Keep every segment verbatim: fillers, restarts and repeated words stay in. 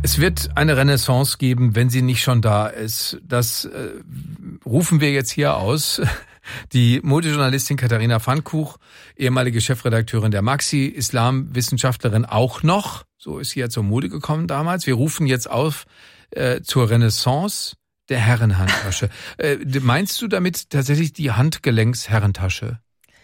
Es wird eine Renaissance geben, wenn sie nicht schon da ist. Das äh, rufen wir jetzt hier aus. Die Modejournalistin Katharina Pfannkuch, ehemalige Chefredakteurin der Maxi, Islamwissenschaftlerin auch noch. So ist sie ja zur Mode gekommen damals. Wir rufen jetzt auf äh, zur Renaissance der Herrenhandtasche. äh, meinst du damit tatsächlich die Handgelenksherrentasche,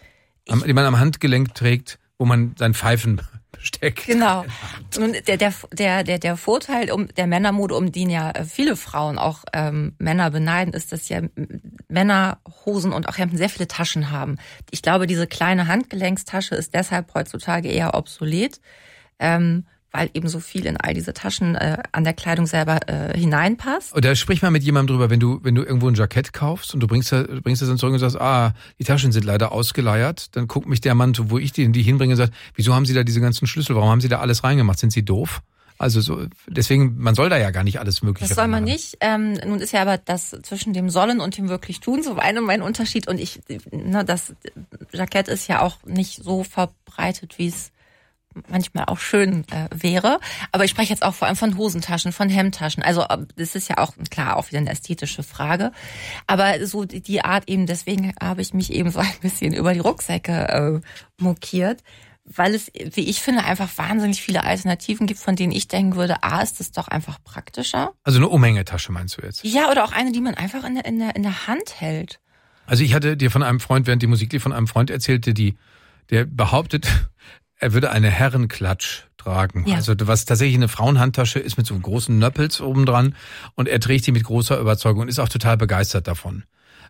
am, die man am Handgelenk trägt, wo man sein Pfeifen steckt? Genau. Nun, der, der, der, der, der Vorteil um der Männermode, um den ja viele Frauen, auch ähm, Männer beneiden, ist, dass ja Männer Hosen und auch Hemden sehr viele Taschen haben. Ich glaube, diese kleine Handgelenkstasche ist deshalb heutzutage eher obsolet, ähm, weil eben so viel in all diese Taschen äh, an der Kleidung selber äh, hineinpasst. Oder sprich mal mit jemandem drüber, wenn du wenn du irgendwo ein Jackett kaufst und du bringst du bringst es dann zurück und sagst, ah, die Taschen sind leider ausgeleiert, dann guckt mich der Mann, wo ich die, die hinbringe, und sagt, wieso haben Sie da diese ganzen Schlüssel, warum haben Sie da alles reingemacht, sind Sie doof? Also so, deswegen, man soll da ja gar nicht alles Mögliche Das soll man machen. nicht. Ähm, nun ist ja aber das zwischen dem Sollen und dem wirklich Tun so ein und mein Unterschied. Und ich, na, das Jackett ist ja auch nicht so verbreitet, wie es manchmal auch schön äh, wäre. Aber ich spreche jetzt auch vor allem von Hosentaschen, von Hemdtaschen. Also das ist ja auch, klar, auch wieder eine ästhetische Frage. Aber so die, die Art eben, deswegen habe ich mich eben so ein bisschen über die Rucksäcke äh, mokiert, weil es, wie ich finde, einfach wahnsinnig viele Alternativen gibt, von denen ich denken würde, A, ist das doch einfach praktischer. Also eine Umhängetasche meinst du jetzt? Ja, oder auch eine, die man einfach in der, in der, in der Hand hält. Also ich hatte dir von einem Freund, während die Musik lief, von einem Freund erzählte, die, der behauptet, er würde eine Herrenklatsch tragen. Ja. Also was tatsächlich eine Frauenhandtasche ist mit so großen Nöppels oben dran und er trägt die mit großer Überzeugung und ist auch total begeistert davon.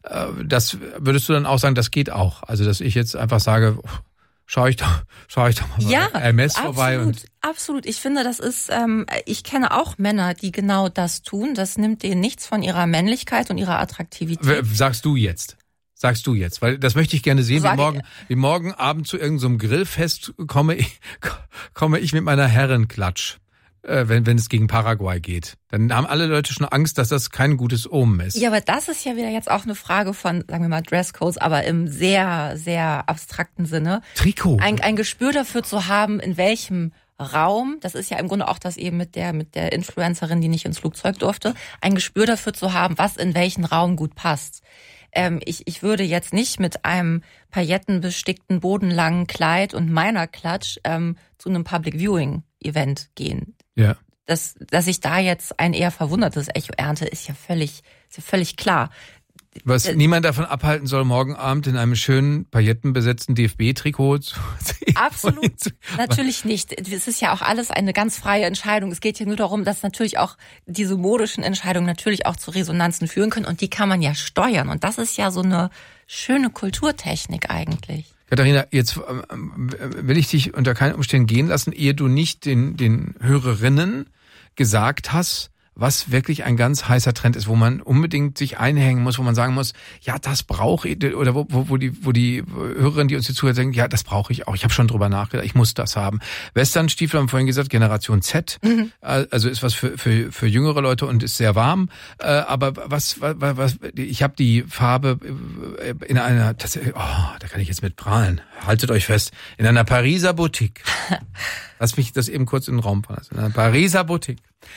Das würdest du dann auch sagen, das geht auch? Also dass ich jetzt einfach sage, schau ich doch, schau ich doch mal ja, bei R M S vorbei. Absolut, und absolut. Ich finde, das ist, ähm, ich kenne auch Männer, die genau das tun. Das nimmt denen nichts von ihrer Männlichkeit und ihrer Attraktivität. Sagst du jetzt? Sagst du jetzt, weil das möchte ich gerne sehen, Sag wie morgen, wie morgen Abend zu irgendeinem Grillfest komme ich, komme ich mit meiner Herrenklatsch, äh, wenn, wenn es gegen Paraguay geht. Dann haben alle Leute schon Angst, dass das kein gutes Omen ist. Ja, aber das ist ja wieder jetzt auch eine Frage von, sagen wir mal, Dresscodes, aber im sehr, sehr abstrakten Sinne. Trikot. Ein, ein Gespür dafür zu haben, in welchem Raum, das ist ja im Grunde auch das eben mit der, mit der Influencerin, die nicht ins Flugzeug durfte, ein Gespür dafür zu haben, was in welchen Raum gut passt. Ähm, ich, ich würde jetzt nicht mit einem paillettenbestickten, bodenlangen Kleid und meiner Klatsch ähm, zu einem Public Viewing Event gehen. Ja. Dass, dass ich da jetzt ein eher verwundertes Echo ernte, ist ja völlig, ist ja völlig klar. Was äh, niemand davon abhalten soll, morgen Abend in einem schönen, paillettenbesetzten D F B-Trikot zu sehen. Absolut, natürlich nicht. Es ist ja auch alles eine ganz freie Entscheidung. Es geht ja nur darum, dass natürlich auch diese modischen Entscheidungen natürlich auch zu Resonanzen führen können und die kann man ja steuern. Und das ist ja so eine schöne Kulturtechnik eigentlich. Katharina, jetzt will ich dich unter keinen Umständen gehen lassen, ehe du nicht den, den Hörerinnen gesagt hast, was wirklich ein ganz heißer Trend ist, wo man unbedingt sich einhängen muss, wo man sagen muss, ja, das brauche ich, oder wo, wo, wo die, wo die Hörerinnen, die uns hier zuhören, sagen, ja, das brauche ich auch. Ich habe schon drüber nachgedacht, ich muss das haben. Westernstiefel haben wir vorhin gesagt, Generation Z, mhm. also ist was für, für, für jüngere Leute und ist sehr warm. Aber was, was, was ich habe die Farbe in einer, das, oh, da kann ich jetzt mit prahlen. Haltet euch fest, in einer Pariser Boutique. Lass mich das eben kurz in den Raum fassen. In einer Pariser Boutique.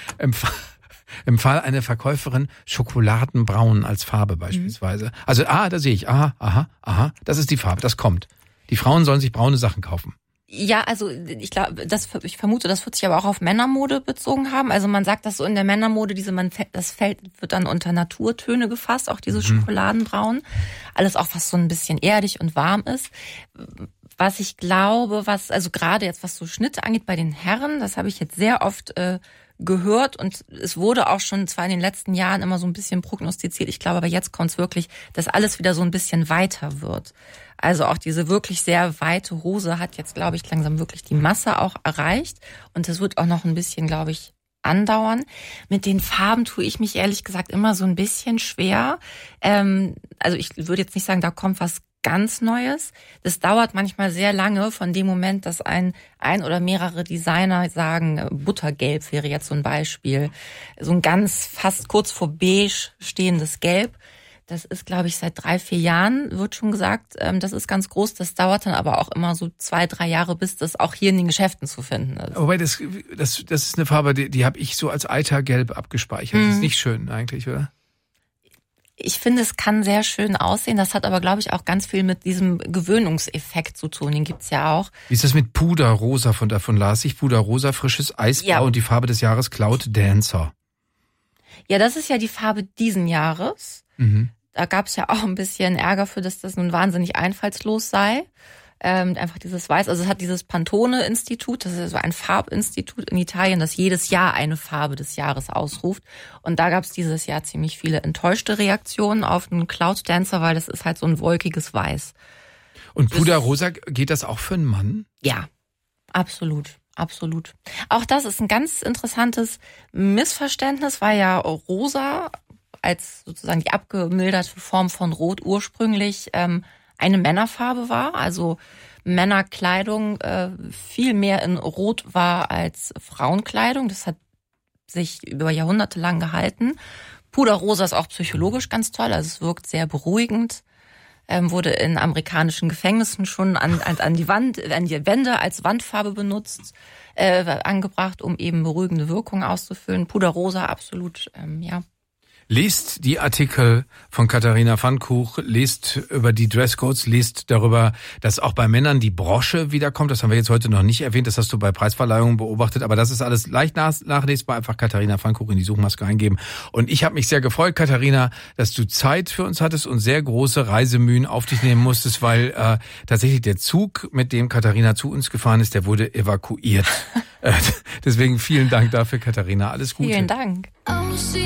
Im Fall eine Verkäuferin schokoladenbraun als Farbe beispielsweise. Mhm. Also, ah, da sehe ich, aha, aha, aha, das ist die Farbe, das kommt. Die Frauen sollen sich braune Sachen kaufen. Ja, also ich glaube, das ich vermute, das wird sich aber auch auf Männermode bezogen haben. Also man sagt das so in der Männermode, diese man das Feld wird dann unter Naturtöne gefasst, auch diese mhm. Schokoladenbraun. Alles auch, was so ein bisschen erdig und warm ist. Was ich glaube, was also gerade jetzt was so Schnitte angeht bei den Herren, das habe ich jetzt sehr oft äh, gehört und es wurde auch schon zwar in den letzten Jahren immer so ein bisschen prognostiziert, ich glaube aber jetzt kommt es wirklich, dass alles wieder so ein bisschen weiter wird. Also auch diese wirklich sehr weite Hose hat jetzt, glaube ich, langsam wirklich die Masse auch erreicht und das wird auch noch ein bisschen, glaube ich, andauern. Mit den Farben tue ich mich ehrlich gesagt immer so ein bisschen schwer. Ähm, also ich würde jetzt nicht sagen, da kommt was ganz Neues. Das dauert manchmal sehr lange von dem Moment, dass ein ein oder mehrere Designer sagen, Buttergelb wäre jetzt so ein Beispiel. So ein ganz fast kurz vor beige stehendes Gelb. Das ist, glaube ich, seit drei, vier Jahren, wird schon gesagt, ähm, das ist ganz groß. Das dauert dann aber auch immer so zwei, drei Jahre, bis das auch hier in den Geschäften zu finden ist. Wobei, das, das, das ist eine Farbe, die, die habe ich so als Eitergelb abgespeichert. Mhm. Das ist nicht schön eigentlich, oder? Ich finde, es kann sehr schön aussehen. Das hat aber, glaube ich, auch ganz viel mit diesem Gewöhnungseffekt zu tun. Den gibt's ja auch. Wie ist das mit Puderrosa? Von davon las ich. Puderrosa, frisches Eisblau ja. Und die Farbe des Jahres Cloud Dancer. Ja, das ist ja die Farbe diesen Jahres. Mhm. Da gab's ja auch ein bisschen Ärger für, dass das nun wahnsinnig einfallslos sei. Ähm, einfach dieses Weiß. Also es hat dieses Pantone-Institut, das ist so ein Farbinstitut in Italien, das jedes Jahr eine Farbe des Jahres ausruft. Und da gab es dieses Jahr ziemlich viele enttäuschte Reaktionen auf den Cloud Dancer, weil das ist halt so ein wolkiges Weiß. Und Puderrosa, geht das auch für einen Mann? Ja, absolut. Absolut. Auch das ist ein ganz interessantes Missverständnis, weil ja rosa als sozusagen die abgemilderte Form von Rot ursprünglich ähm, eine Männerfarbe war, also Männerkleidung äh, viel mehr in Rot war als Frauenkleidung. Das hat sich über Jahrhunderte lang gehalten. Puderrosa ist auch psychologisch ganz toll, also es wirkt sehr beruhigend. Ähm, wurde in amerikanischen Gefängnissen schon an, an, an die Wand, an die Wände als Wandfarbe benutzt, äh, angebracht, um eben beruhigende Wirkung auszufüllen. Puderrosa absolut, ähm, ja. Lest die Artikel von Katharina Pfannkuch, lest über die Dresscodes, lest darüber, dass auch bei Männern die Brosche wiederkommt. Das haben wir jetzt heute noch nicht erwähnt, das hast du bei Preisverleihungen beobachtet, aber das ist alles leicht nachlesbar. Einfach Katharina Pfannkuch in die Suchmaske eingeben. Und ich habe mich sehr gefreut, Katharina, dass du Zeit für uns hattest und sehr große Reisemühen auf dich nehmen musstest, weil äh, tatsächlich der Zug, mit dem Katharina zu uns gefahren ist, der wurde evakuiert. Deswegen vielen Dank dafür, Katharina. Alles Gute. Vielen Dank.